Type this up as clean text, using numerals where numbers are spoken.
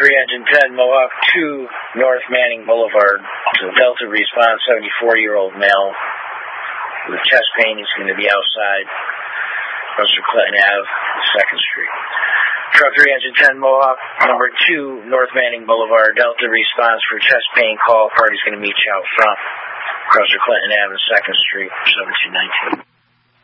3 engine 10 Mohawk 2 North Manning Boulevard. So Delta response, 74-year-old male with chest pain. He's going to be outside Professor Clinton Ave, 2nd Street. Truck 3 engine 10 Mohawk number 2 North Manning Boulevard. Delta response for chest pain call. Party's going to meet you out front Professor Clinton Ave, 2nd Street, 1719.